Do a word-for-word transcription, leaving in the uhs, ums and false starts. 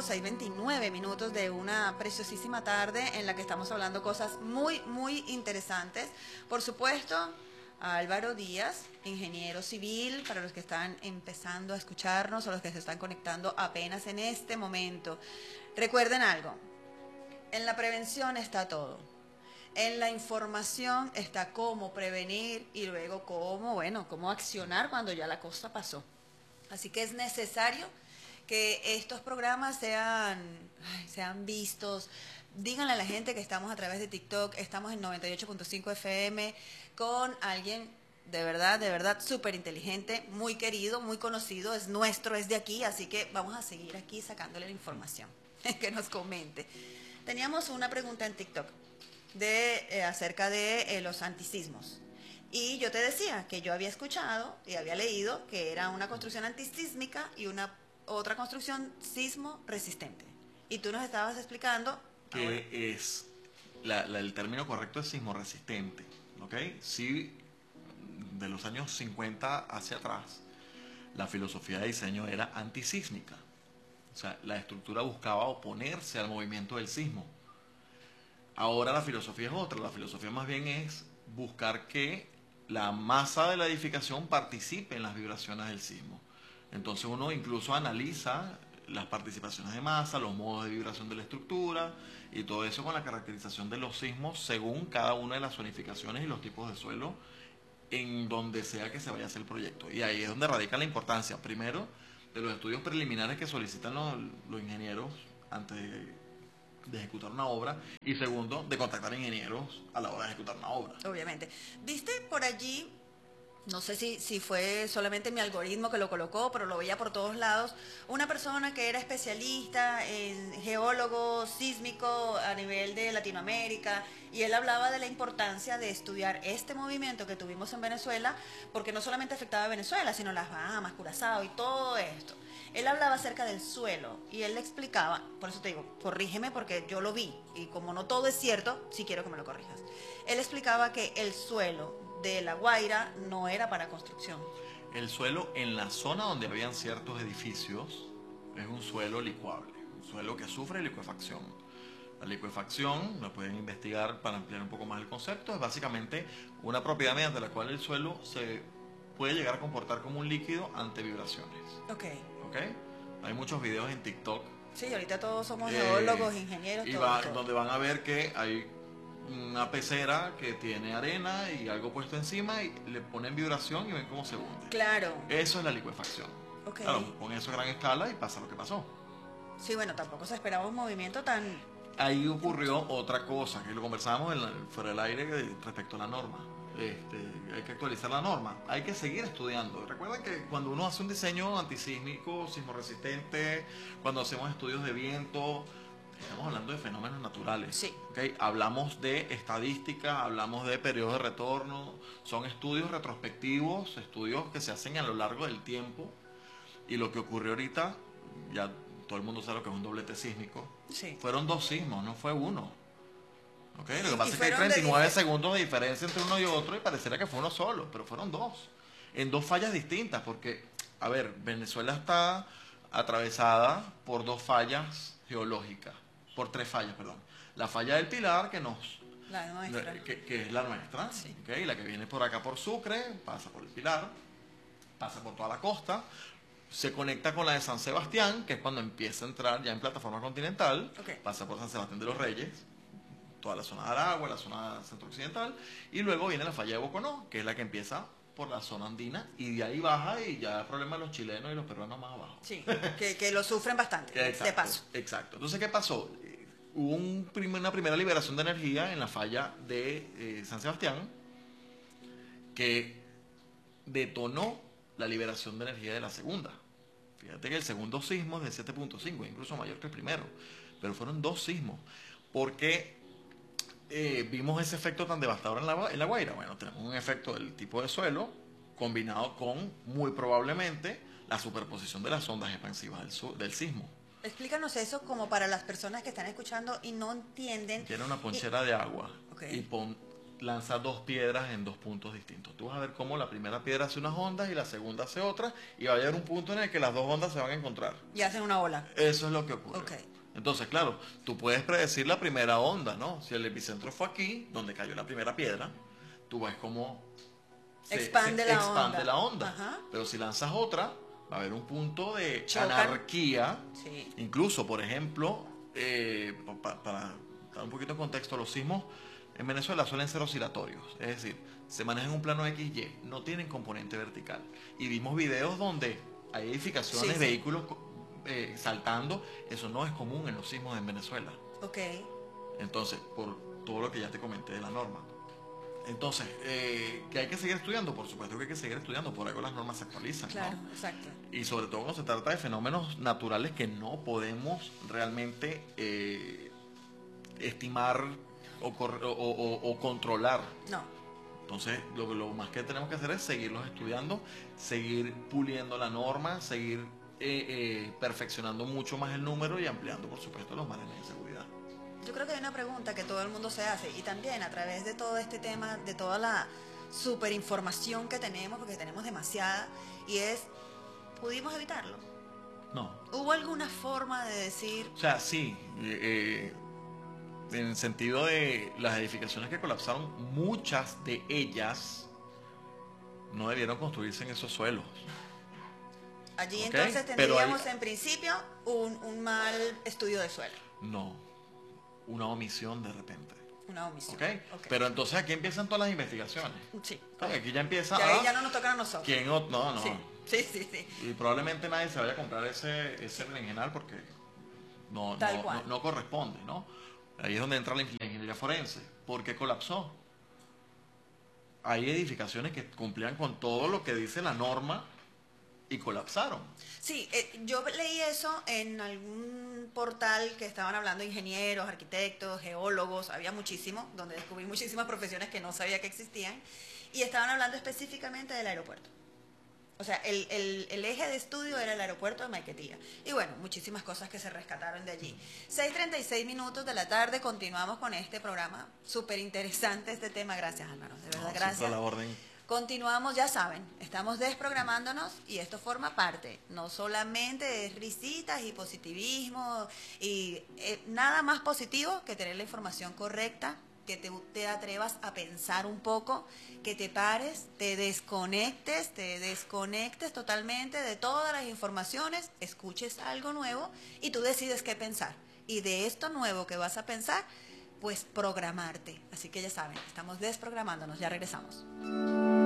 minutos, seis veintinueve minutos de una preciosísima tarde en la que estamos hablando cosas muy, muy interesantes. Por supuesto, a Álvaro Díaz, ingeniero civil, para los que están empezando a escucharnos o los que se están conectando apenas en este momento. Recuerden algo, en la prevención está todo. En la información está cómo prevenir y luego cómo, bueno, cómo accionar cuando ya la cosa pasó. Así que es necesario que estos programas sean, ay, sean vistos. Díganle a la gente que estamos a través de TikTok, estamos en noventa y ocho punto cinco F M con alguien de verdad, de verdad súper inteligente, muy querido, muy conocido, es nuestro, es de aquí, así que vamos a seguir aquí sacándole la información, que nos comente. Teníamos una pregunta en TikTok de, eh, acerca de eh, los antisismos. Y yo te decía que yo había escuchado y había leído que era una construcción antisísmica y una otra construcción sismo resistente. Y tú nos estabas explicando que ahora. es la, la, el término correcto es sismo resistente, ¿ok? Sí, de los años cincuenta hacia atrás, la filosofía de diseño era antisísmica. O sea, la estructura buscaba oponerse al movimiento del sismo. Ahora la filosofía es otra, la filosofía más bien es buscar que la masa de la edificación participe en las vibraciones del sismo. Entonces uno incluso analiza las participaciones de masa, los modos de vibración de la estructura y todo eso con la caracterización de los sismos según cada una de las zonificaciones y los tipos de suelo en donde sea que se vaya a hacer el proyecto. Y ahí es donde radica la importancia, primero, de los estudios preliminares que solicitan los, los ingenieros antes de de ejecutar una obra, y segundo, de contactar ingenieros a la hora de ejecutar una obra. Obviamente. ¿Viste por allí? No sé si, si fue solamente mi algoritmo que lo colocó, pero lo veía por todos lados. Una persona que era especialista en geólogo sísmico a nivel de Latinoamérica, y él hablaba de la importancia de estudiar este movimiento que tuvimos en Venezuela, porque no solamente afectaba a Venezuela, sino las Bahamas, Curazao y todo esto. Él hablaba acerca del suelo y él le explicaba, por eso te digo, corrígeme porque yo lo vi y como no todo es cierto, sí quiero que me lo corrijas. Él explicaba que el suelo de La Guaira no era para construcción. El suelo en la zona donde habían ciertos edificios es un suelo licuable, un suelo que sufre licuefacción. La licuefacción, la pueden investigar para ampliar un poco más el concepto, es básicamente una propiedad mediante la cual el suelo se puede llegar a comportar como un líquido ante vibraciones. Ok. ¿Ok? Hay muchos videos en TikTok. Sí, ahorita todos somos eh, geólogos, ingenieros, y todo, va, todo. donde van a ver que hay una pecera que tiene arena y algo puesto encima y le ponen vibración y ven cómo se hunde. Claro. Eso es la licuefacción. Okay. Claro, pon eso a gran escala y pasa lo que pasó. Sí, bueno, tampoco se esperaba un movimiento tan... Ahí ocurrió otra cosa, que lo conversábamos en la, fuera del aire respecto a la norma. Este, hay que actualizar la norma, hay que seguir estudiando. Recuerda que cuando uno hace un diseño antisísmico, sismo resistente, cuando hacemos estudios de viento, estamos hablando de fenómenos naturales. Sí. ¿Okay? Hablamos de estadística, hablamos de periodos de retorno, son estudios retrospectivos, estudios que se hacen a lo largo del tiempo. Y lo que ocurrió ahorita, ya todo el mundo sabe lo que es un doblete sísmico. Sí. Fueron dos sismos, no fue uno. Okay, lo que Y pasa es que hay fueron de treinta y nueve difer- segundos de diferencia entre uno y otro y pareciera que fue uno solo, pero fueron dos. En dos fallas distintas, porque, a ver, Venezuela está atravesada por dos fallas geológicas, por tres fallas, perdón. La falla del Pilar, que nos La nuestra. que, que es la nuestra, Sí. okay, la que viene por acá por Sucre, pasa por el Pilar, pasa por toda la costa, se conecta con la de San Sebastián, que es cuando empieza a entrar ya en plataforma continental, Okay. pasa por San Sebastián de los Reyes, toda la zona de Aragua, la zona centro-occidental, y luego viene la falla de Boconó, que es la que empieza por la zona andina, y de ahí baja y ya el problema de los chilenos y los peruanos más abajo. Sí, que, que lo sufren bastante, Exacto, de paso. Exacto. Entonces, ¿qué pasó? Eh, Hubo un prim- una primera liberación de energía en la falla de eh, San Sebastián, que detonó la liberación de energía de la segunda. Fíjate que el segundo sismo es de siete punto cinco, incluso mayor que el primero, pero fueron dos sismos. Porque Eh, vimos ese efecto tan devastador en la, en la Guaira. Bueno, tenemos un efecto del tipo de suelo combinado con, muy probablemente, la superposición de las ondas expansivas del, su, del sismo. Explícanos eso como para las personas que están escuchando y no entienden. Tiene una ponchera y, de agua okay. y pon lanza dos piedras en dos puntos distintos. Tú vas a ver cómo la primera piedra hace unas ondas y la segunda hace otras, y va a haber un punto en el que las dos ondas se van a encontrar. Y hacen una ola. Eso es lo que ocurre. Ok. Entonces, claro, tú puedes predecir la primera onda, ¿no? Si el epicentro fue aquí, donde cayó la primera piedra, tú ves cómo se Expande se la expande onda. la onda. Ajá. Pero si lanzas otra, va a haber un punto de Chocan. anarquía. Sí. Incluso, por ejemplo, eh, pa- para dar un poquito de contexto, los sismos en Venezuela suelen ser oscilatorios. Es decir, se manejan en un plano equis ye, no tienen componente vertical. Y vimos videos donde hay edificaciones, Sí, sí. vehículos eh, saltando. Eso no es común en los sismos en Venezuela. Ok. Entonces, por todo lo que ya te comenté de la norma. Entonces, eh, ¿que hay que seguir estudiando? Por supuesto que hay que seguir estudiando, por algo las normas se actualizan, Claro, ¿no? exacto. Y sobre todo cuando se trata de fenómenos naturales que no podemos realmente eh, estimar o, cor- o- o- o controlar. No. Entonces, lo, lo más que tenemos que hacer es seguirlos estudiando, seguir puliendo la norma, seguir eh, eh, perfeccionando mucho más el número y ampliando, por supuesto, los márgenes de seguridad. Yo creo que hay una pregunta que todo el mundo se hace y también a través de todo este tema, de toda la superinformación que tenemos, porque tenemos demasiada, y es, ¿pudimos evitarlo? No. ¿Hubo alguna forma de decir, O sea, sí, eh, eh, en el sentido de las edificaciones que colapsaron, muchas de ellas no debieron construirse en esos suelos. allí Ok, entonces pero hay- tendríamos en principio un, un mal estudio de suelo, No, una omisión de repente. una omisión? ¿Ok? Ok. Pero entonces aquí empiezan todas las investigaciones. Sí. Ok, aquí ya empieza Ya ahí a... ya no nos tocan a nosotros. ¿Quién o- No, no. Sí, sí, sí, sí. Y probablemente nadie se vaya a comprar ese, ese berenjenal porque no, Tal no, cual. no, no corresponde, ¿no? Ahí es donde entra la ingeniería forense. ¿Por qué colapsó? Hay edificaciones que cumplían con todo lo que dice la norma y colapsaron. Sí, eh, yo leí eso en algún portal que estaban hablando de ingenieros, arquitectos, geólogos, había muchísimo, donde descubrí muchísimas profesiones que no sabía que existían, y estaban hablando específicamente del aeropuerto. O sea, el, el, el eje de estudio era el aeropuerto de Maiquetía. Y bueno, muchísimas cosas que se rescataron de allí. seis treinta y seis minutos de la tarde, continuamos con este programa. Súper interesante este tema. Gracias, Álvaro. De verdad, No, gracias. siempre a la orden. Continuamos, ya saben, estamos desprogramándonos y esto forma parte, no solamente de risitas y positivismo y eh, nada más positivo que tener la información correcta, que te, te atrevas a pensar un poco, que te pares, te desconectes, te desconectes totalmente de todas las informaciones, escuches algo nuevo y tú decides qué pensar. Y de esto nuevo que vas a pensar, pues programarte. Así que ya saben, estamos desprogramándonos, ya regresamos.